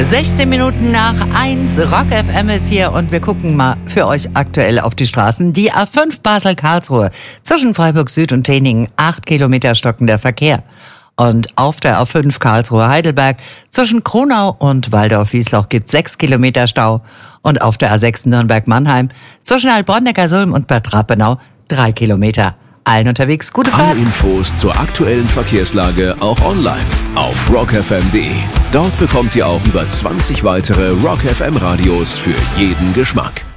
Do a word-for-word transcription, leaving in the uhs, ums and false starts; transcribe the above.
sechzehn Minuten nach eins, Rock F M ist hier und wir gucken mal für euch aktuell auf die Straßen. Die A fünf Basel-Karlsruhe zwischen Freiburg Süd und Teningen, acht Kilometer stockender Verkehr. Und auf der A fünf Karlsruhe-Heidelberg zwischen Kronau und Waldorf-Wiesloch gibt sechs Kilometer Stau. Und auf der A sechs Nürnberg-Mannheim zwischen Heilbronn-Neckarsulm und Bad Rappenau drei Kilometer. Allen unterwegs gute Fahrt. Alle Infos zur aktuellen Verkehrslage auch online auf rock f m punkt d e. Dort bekommt ihr auch über zwanzig weitere Rock F M Radios für jeden Geschmack.